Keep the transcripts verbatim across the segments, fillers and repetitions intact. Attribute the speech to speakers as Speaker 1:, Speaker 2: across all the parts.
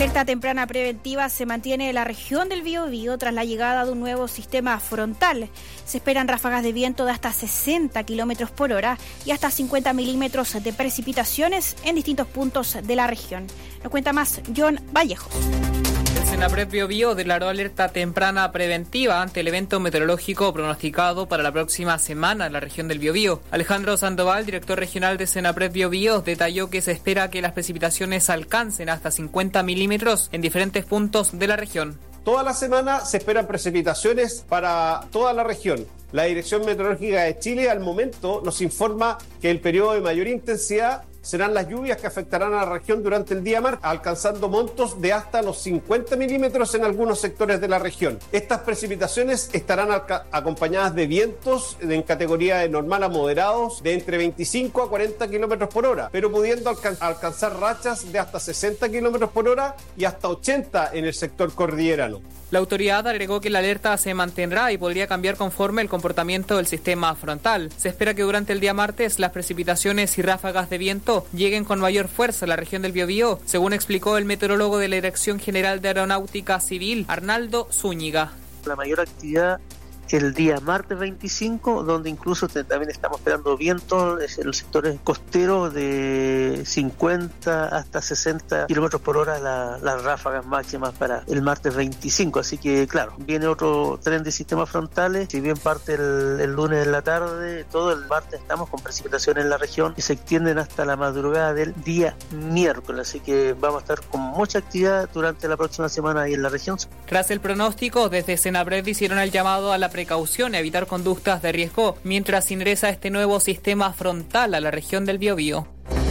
Speaker 1: alerta temprana preventiva se mantiene en la región del Biobío tras la llegada de un nuevo sistema frontal. Se esperan ráfagas de viento de hasta sesenta kilómetros por hora y hasta cincuenta milímetros de precipitaciones en distintos puntos de la región. Nos cuenta más John Vallejos.
Speaker 2: El Senapred Biobío declaró alerta temprana preventiva ante el evento meteorológico pronosticado para la próxima semana en la región del Biobío. Alejandro Sandoval, director regional de Senapred Biobío, detalló que se espera que las precipitaciones alcancen hasta cincuenta milímetros en diferentes puntos de la región.
Speaker 3: Toda la semana se esperan precipitaciones para toda la región. La Dirección Meteorológica de Chile al momento nos informa que el periodo de mayor intensidad serán las lluvias que afectarán a la región durante el día martes, alcanzando montos de hasta los cincuenta milímetros en algunos sectores de la región. Estas precipitaciones estarán acompañadas de vientos en categoría de normal a moderados de entre veinticinco a cuarenta kilómetros por hora, pero pudiendo alcan- alcanzar rachas de hasta sesenta kilómetros por hora y hasta ochenta en el sector cordillerano.
Speaker 2: La autoridad agregó que la alerta se mantendrá y podría cambiar conforme el comportamiento del sistema frontal. Se espera que durante el día martes las precipitaciones y ráfagas de viento lleguen con mayor fuerza a la región del Biobío, según explicó el meteorólogo de la Dirección General de Aeronáutica Civil, Arnaldo Zúñiga.
Speaker 4: La mayor actividad el día martes veinticinco, donde incluso también estamos esperando vientos en los sectores costeros de cincuenta hasta sesenta kilómetros por hora, la, las ráfagas máximas para el martes veinticinco. Así que, claro, viene otro tren de sistemas frontales. Si bien parte el, el lunes en la tarde, todo el martes estamos con precipitaciones en la región que se extienden hasta la madrugada del día miércoles. Así que vamos a estar con mucha actividad durante la próxima semana ahí en la región.
Speaker 2: Tras el pronóstico, desde Senapred hicieron el llamado a la precaución y evitar conductas de riesgo mientras ingresa este nuevo sistema frontal a la región del Biobío.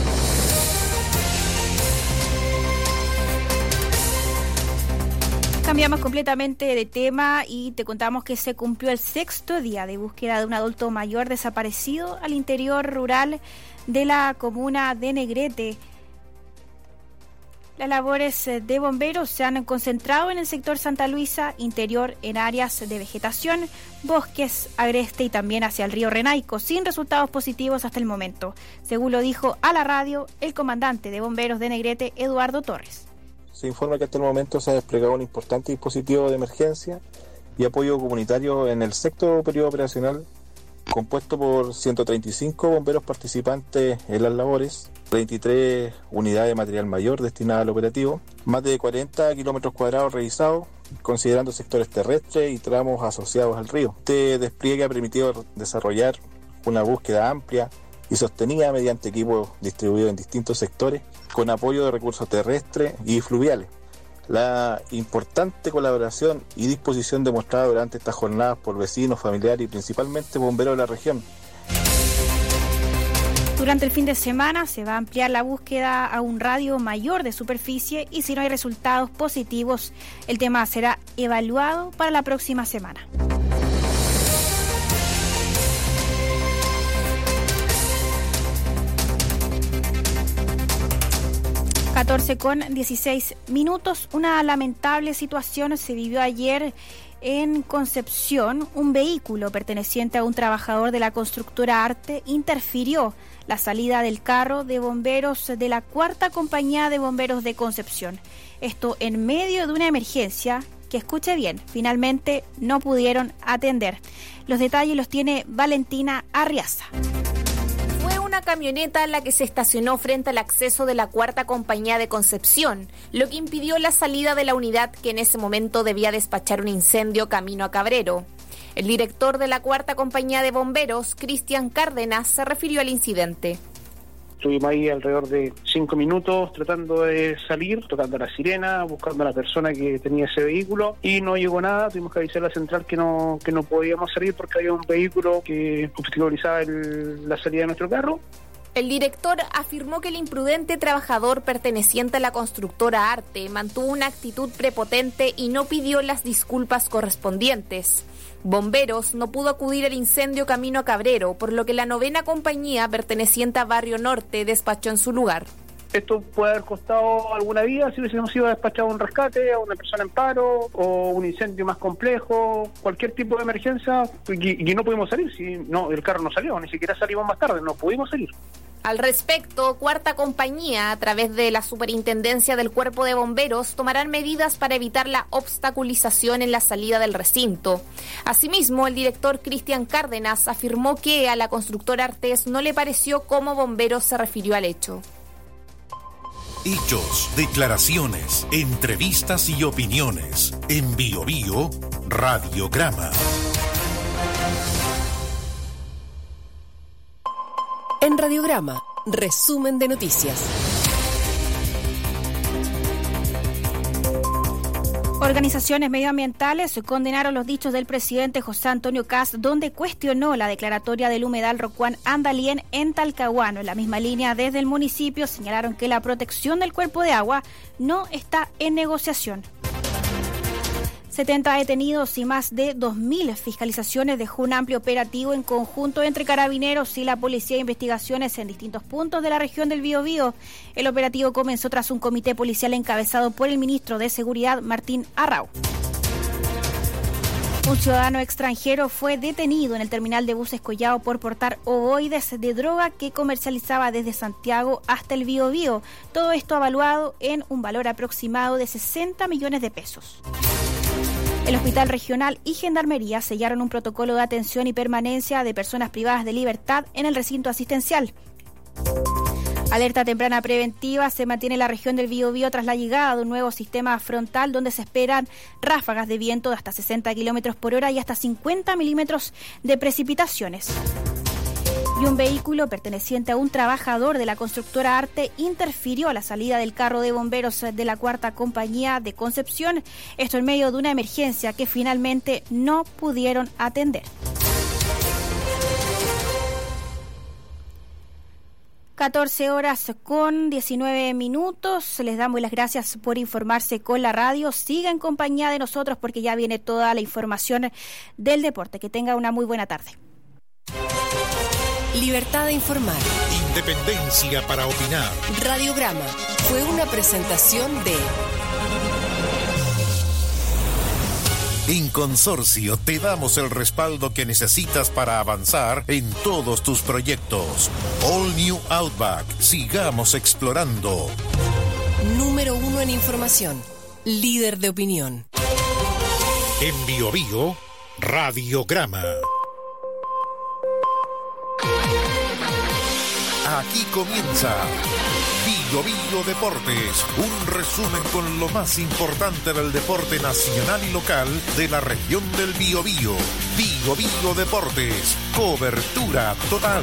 Speaker 1: Cambiamos completamente de tema y te contamos que se cumplió el sexto día de búsqueda de un adulto mayor desaparecido al interior rural de la comuna de Negrete. Las labores de bomberos se han concentrado en el sector Santa Luisa, interior en áreas de vegetación, bosques, agreste y también hacia el río Renaico, sin resultados positivos hasta el momento, según lo dijo a la radio el comandante de bomberos de Negrete, Eduardo Torres.
Speaker 5: Se informa que hasta el momento se ha desplegado un importante dispositivo de emergencia y apoyo comunitario en el sexto periodo operacional, compuesto por ciento treinta y cinco bomberos participantes en las labores, veintitrés unidades de material mayor destinadas al operativo, más de cuarenta kilómetros cuadrados revisados, considerando sectores terrestres y tramos asociados al río. Este despliegue ha permitido desarrollar una búsqueda amplia y sostenida mediante equipos distribuidos en distintos sectores, con apoyo de recursos terrestres y fluviales. La importante colaboración y disposición demostrada durante estas jornadas por vecinos, familiares y principalmente bomberos de la región.
Speaker 1: Durante el fin de semana se va a ampliar la búsqueda a un radio mayor de superficie y si no hay resultados positivos, el tema será evaluado para la próxima semana. catorce con dieciséis minutos. Una lamentable situación se vivió ayer en Concepción. Un vehículo perteneciente a un trabajador de la constructora Arte interfirió la salida del carro de bomberos de la cuarta compañía de bomberos de Concepción. Esto en medio de una emergencia que, escuche bien, finalmente no pudieron atender. Los detalles los tiene Valentina Arriaza.
Speaker 6: Una camioneta la que se estacionó frente al acceso de la cuarta compañía de Concepción, lo que impidió la salida de la unidad que en ese momento debía despachar un incendio camino a Cabrero. El director de la cuarta compañía de bomberos, Cristian Cárdenas, se refirió al incidente.
Speaker 7: Estuvimos ahí alrededor de cinco minutos tratando de salir, tocando la sirena, buscando a la persona que tenía ese vehículo y no llegó nada. Tuvimos que avisar a la central que no que no podíamos salir porque había un vehículo que obstaculizaba el, la salida de nuestro carro.
Speaker 6: El director afirmó que el imprudente trabajador perteneciente a la constructora Arte mantuvo una actitud prepotente y no pidió las disculpas correspondientes. Bomberos no pudo acudir al incendio camino a Cabrero, por lo que la novena compañía perteneciente a Barrio Norte despachó en su lugar.
Speaker 7: Esto puede haber costado alguna vida si hubiésemos ido a despachar un rescate a una persona en paro o un incendio más complejo, cualquier tipo de emergencia, y, y no pudimos salir. Si no, el carro no salió, ni siquiera salimos más tarde, no pudimos salir.
Speaker 6: Al respecto, Cuarta Compañía, a través de la Superintendencia del Cuerpo de Bomberos, tomarán medidas para evitar la obstaculización en la salida del recinto. Asimismo, el director Cristian Cárdenas afirmó que a la constructora Artés no le pareció cómo Bomberos se refirió al hecho.
Speaker 8: Hechos, declaraciones, entrevistas y opiniones. En Bio Bio, Radiograma.
Speaker 9: En Radiograma, resumen de noticias.
Speaker 1: Organizaciones medioambientales condenaron los dichos del presidente José Antonio Kast, donde cuestionó la declaratoria del humedal Rocuán Andalien en Talcahuano. En la misma línea, desde el municipio señalaron que la protección del cuerpo de agua no está en negociación. setenta detenidos y más de dos mil fiscalizaciones dejó un amplio operativo en conjunto entre carabineros y la Policía de Investigaciones en distintos puntos de la región del Biobío. El operativo comenzó tras un comité policial encabezado por el ministro de Seguridad, Martín Arrau. Un ciudadano extranjero fue detenido en el terminal de buses Collao por portar ovoides de droga que comercializaba desde Santiago hasta el Biobío. Todo esto avaluado en un valor aproximado de sesenta millones de pesos. El Hospital Regional y Gendarmería sellaron un protocolo de atención y permanencia de personas privadas de libertad en el recinto asistencial. Alerta temprana preventiva se mantiene en la región del Biobío tras la llegada de un nuevo sistema frontal donde se esperan ráfagas de viento de hasta sesenta kilómetros por hora y hasta cincuenta milímetros de precipitaciones. Y un vehículo perteneciente a un trabajador de la constructora Arte interfirió a la salida del carro de bomberos de la Cuarta Compañía de Concepción, esto en medio de una emergencia que finalmente no pudieron atender. catorce horas con diecinueve minutos. Les damos las gracias por informarse con la radio. Siga en compañía de nosotros porque ya viene toda la información del deporte. Que tenga una muy buena tarde.
Speaker 9: Libertad de informar.
Speaker 8: Independencia para opinar.
Speaker 9: Radiograma fue una presentación de...
Speaker 8: En Consorcio te damos el respaldo que necesitas para avanzar en todos tus proyectos. All New Outback. Sigamos explorando.
Speaker 9: Número uno en información. Líder de opinión.
Speaker 8: En Bio Bio, Radiograma. Aquí comienza Bio Bio Deportes, un resumen con lo más importante del deporte nacional y local de la región del Biobío. Bio Bio Deportes, cobertura total.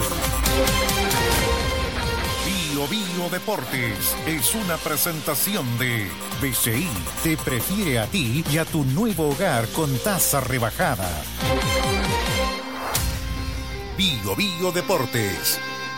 Speaker 8: Bio Bio Deportes es una presentación de B C I, te prefiere a ti y a tu nuevo hogar con tasa rebajada. Bio Bio Deportes.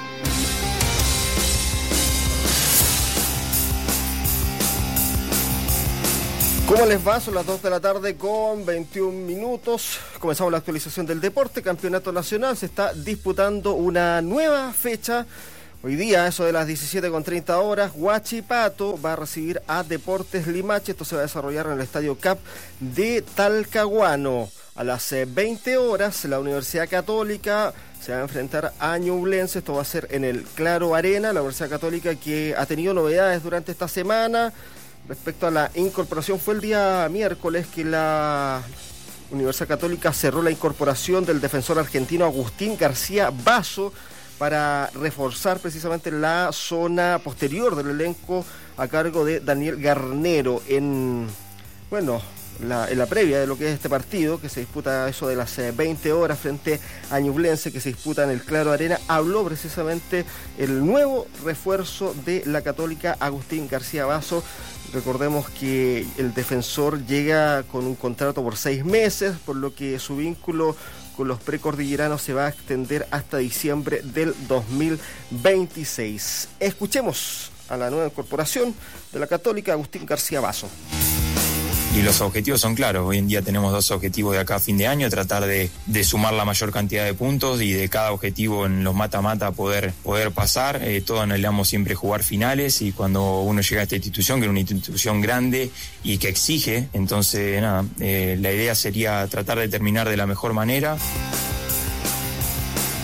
Speaker 10: ¿Cómo les va? Son las dos de la tarde con veintiún minutos. Comenzamos la actualización del deporte. Campeonato Nacional. Se está disputando una nueva fecha. Hoy día, eso de las diecisiete con treinta horas, Huachipato va a recibir a Deportes Limache. Esto se va a desarrollar en el Estadio C A P de Talcahuano. A las veinte horas, la Universidad Católica se va a enfrentar a Ñublense. Esto va a ser en el Claro Arena. La Universidad Católica que ha tenido novedades durante esta semana. Respecto a la incorporación, fue el día miércoles que la Universidad Católica cerró la incorporación del defensor argentino Agustín García Basso para reforzar precisamente la zona posterior del elenco a cargo de Daniel Garnero en, bueno, la, en la previa de lo que es este partido, que se disputa eso de las veinte horas frente a Ñublense, que se disputa en el Claro Arena. Habló precisamente el nuevo refuerzo de la Católica, Agustín García Basso. Recordemos que el defensor llega con un contrato por seis meses, por lo que su vínculo con los precordilleranos se va a extender hasta diciembre del dos mil veintiséis. Escuchemos a la nueva incorporación de la Católica, Agustín García Basso.
Speaker 11: Y los objetivos son claros. Hoy en día tenemos dos objetivos de acá a fin de año, tratar de, de sumar la mayor cantidad de puntos y de cada objetivo en los mata-mata poder, poder pasar. Eh, todos anhelamos siempre jugar finales y cuando uno llega a esta institución, que es una institución grande y que exige, entonces nada, eh, la idea sería tratar de terminar de la mejor manera.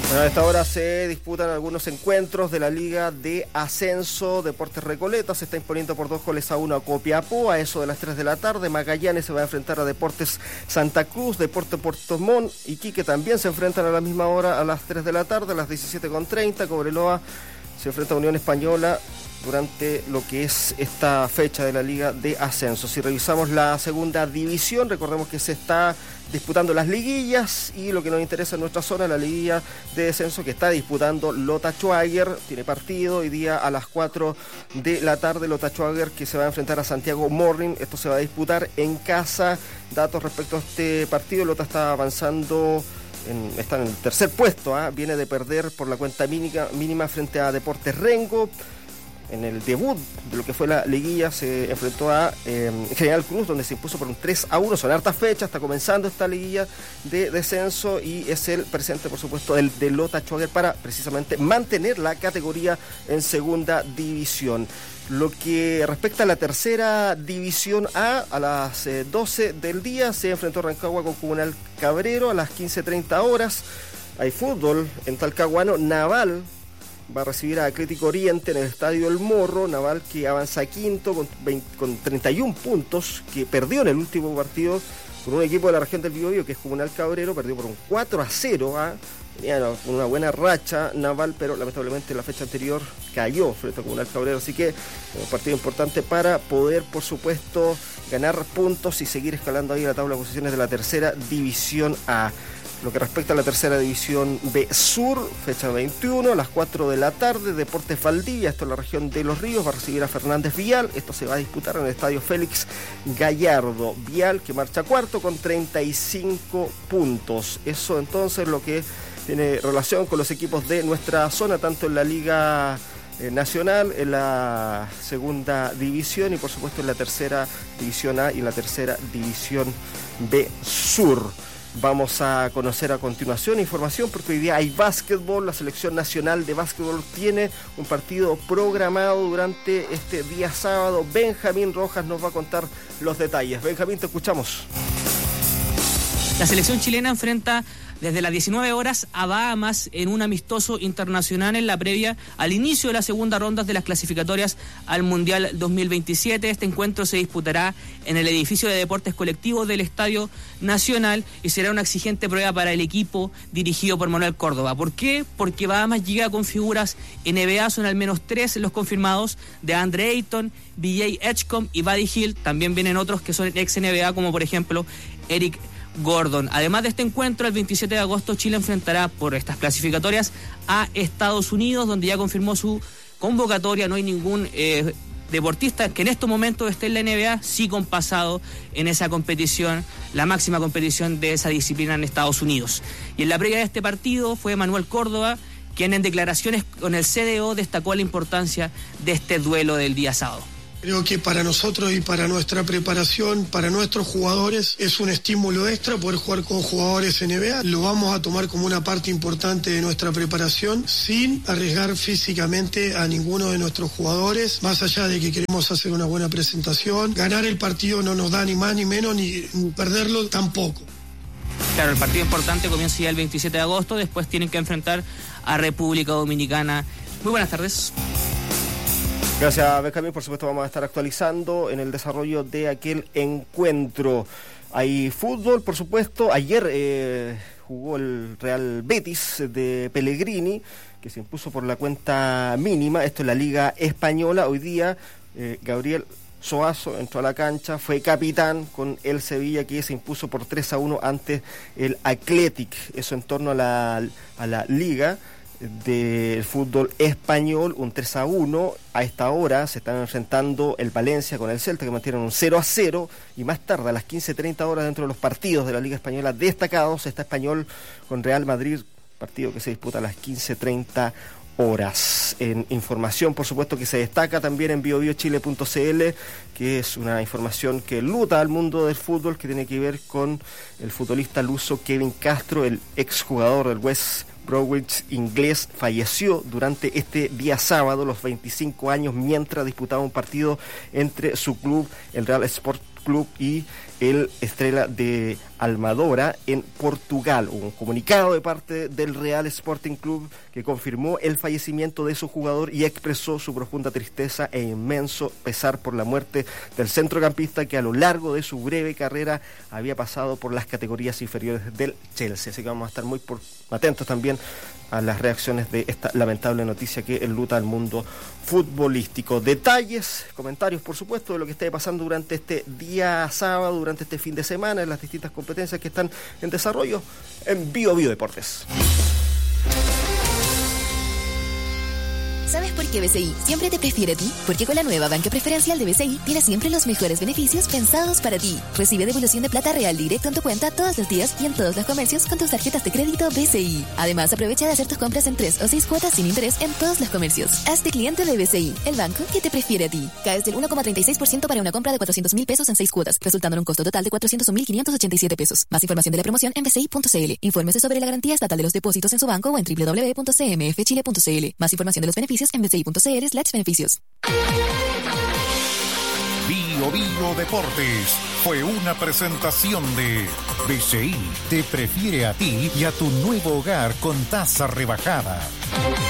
Speaker 10: Bueno, a esta hora se disputan algunos encuentros de la Liga de Ascenso. Deportes Recoleta se está imponiendo por dos goles a uno a Copiapó. A eso de las tres de la tarde, Magallanes se va a enfrentar a Deportes Santa Cruz. Deportes Puerto Montt y Iquique también se enfrentan a la misma hora a las tres de la tarde, a las diecisiete con treinta. Cobreloa se enfrenta a Unión Española durante lo que es esta fecha de la Liga de Ascenso. Si revisamos la segunda división, recordemos que se está disputando las liguillas y lo que nos interesa en nuestra zona, la liguilla de descenso que está disputando Lota Schwager. Tiene partido hoy día a las cuatro de la tarde, Lota Schwager que se va a enfrentar a Santiago Morning. Esto se va a disputar en casa. Datos respecto a este partido: Lota está avanzando, en, está en el tercer puesto, ¿eh? Viene de perder por la cuenta mínima, mínima frente a Deportes Rengo. En el debut de lo que fue la liguilla se enfrentó a eh, General Cruz, donde se impuso por un tres a uno. Son hartas fechas, está comenzando esta liguilla de descenso y es el presente, por supuesto, del de Lota Schwager para precisamente mantener la categoría en segunda división. Lo que respecta a la tercera división A, a las eh, doce del día se enfrentó Rancagua con Comunal Cabrero. A las quince treinta horas hay fútbol en Talcahuano. Naval va a recibir a Atlético Oriente en el Estadio El Morro. Naval que avanza quinto con, veinte, con treinta y uno puntos, que perdió en el último partido con un equipo de la región del Biobío que es Comunal Cabrero. Perdió por un cuatro a cero. ¿eh? Tenía una buena racha Naval, pero lamentablemente la fecha anterior cayó frente a Comunal Cabrero. Así que un partido importante para poder, por supuesto, ganar puntos y seguir escalando ahí la tabla de posiciones de la tercera división A. Lo que respecta a la tercera división B Sur, fecha veintiuno, a las cuatro de la tarde, Deportes Valdivia, esto en la región de Los Ríos, va a recibir a Fernández Vial. Esto se va a disputar en el Estadio Félix Gallardo. Vial que marcha cuarto con treinta y cinco puntos. Eso entonces lo que tiene relación con los equipos de nuestra zona, tanto en la Liga eh, Nacional, en la segunda división y por supuesto en la tercera división A y en la tercera división B Sur. Vamos a conocer a continuación información porque hoy día hay básquetbol. La selección nacional de básquetbol tiene un partido programado durante este día sábado. Benjamín Rojas nos va a contar los detalles. Benjamín, te escuchamos.
Speaker 12: La selección chilena enfrenta desde las diecinueve horas a Bahamas en un amistoso internacional en la previa al inicio de la segunda ronda de las clasificatorias al Mundial dos mil veintisiete. Este encuentro se disputará en el edificio de deportes colectivos del Estadio Nacional y será una exigente prueba para el equipo dirigido por Manuel Córdoba. ¿Por qué? Porque Bahamas llega con figuras N B A, son al menos tres los confirmados, de Andre Ayton, B J Edgecombe y Buddy Hield. También vienen otros que son ex N B A, como por ejemplo Eric Gordon. Además de este encuentro, el veintisiete de agosto Chile enfrentará por estas clasificatorias a Estados Unidos, donde ya confirmó su convocatoria. No hay ningún eh, deportista que en estos momentos esté en la N B A, sí con pasado en esa competición, la máxima competición de esa disciplina en Estados Unidos. Y en la previa de este partido fue Manuel Córdoba, quien en declaraciones con el C D O destacó la importancia de este duelo del día sábado.
Speaker 13: Creo que para nosotros y para nuestra preparación, para nuestros jugadores, es un estímulo extra poder jugar con jugadores N B A. Lo vamos a tomar como una parte importante de nuestra preparación, sin arriesgar físicamente a ninguno de nuestros jugadores, más allá de que queremos hacer una buena presentación. Ganar el partido no nos da ni más ni menos, ni perderlo tampoco.
Speaker 12: Claro, el partido importante comienza ya el veintisiete de agosto, después tienen que enfrentar a República Dominicana. Muy buenas tardes.
Speaker 10: Gracias, Benjamín. Por supuesto vamos a estar actualizando en el desarrollo de aquel encuentro. Hay fútbol, por supuesto. Ayer eh, jugó el Real Betis de Pellegrini, que se impuso por la cuenta mínima. Esto es la Liga Española. Hoy día eh, Gabriel Soazo entró a la cancha, fue capitán con el Sevilla, que se impuso por tres a uno ante el Athletic. Eso en torno a la, a la Liga del fútbol español, un tres a uno. A esta hora se están enfrentando el Valencia con el Celta, que mantienen un cero a cero, y más tarde a las quince treinta horas, dentro de los partidos de la Liga Española destacados, está Español con Real Madrid, partido que se disputa a las quince treinta horas. En información, por supuesto, que se destaca también en bio bio chile punto c l, que es una información que luta al mundo del fútbol, que tiene que ver con el futbolista luso Kevin Castro, el exjugador del West Bromwich inglés. Falleció durante este día sábado, los veinticinco años, mientras disputaba un partido entre su club, el Real Sport Club y el Estrela de Almadora en Portugal. Hubo un comunicado de parte del Real Sporting Club que confirmó el fallecimiento de su jugador y expresó su profunda tristeza e inmenso pesar por la muerte del centrocampista que a lo largo de su breve carrera había pasado por las categorías inferiores del Chelsea. Así que vamos a estar muy por, atentos también a las reacciones de esta lamentable noticia que enluta al mundo futbolístico. Detalles, comentarios, por supuesto, de lo que esté pasando durante este día sábado, durante este fin de semana, en las distintas competencias que están en desarrollo en Bio Bio Deportes.
Speaker 14: ¿Sabes por qué B C I siempre te prefiere a ti? Porque con la nueva banca preferencial de B C I tienes siempre los mejores beneficios pensados para ti. Recibe devolución de plata real directo en tu cuenta todos los días y en todos los comercios con tus tarjetas de crédito B C I. Además, aprovecha de hacer tus compras en tres o seis cuotas sin interés en todos los comercios. Hazte cliente de B C I, el banco que te prefiere a ti. Caes del uno coma treinta y seis por ciento para una compra de cuatrocientos mil pesos en seis cuotas, resultando en un costo total de cuatrocientos mil quinientos ochenta y siete pesos. Más información de la promoción en b c i punto c l. Infórmese sobre la garantía estatal de los depósitos en su banco o en w w w punto c m f chile punto c l. Más información de los beneficios en b c i punto c l slash beneficios.
Speaker 8: Bio Bio Deportes fue una presentación de B C I. Te prefiere a ti y a tu nuevo hogar con tasa rebajada.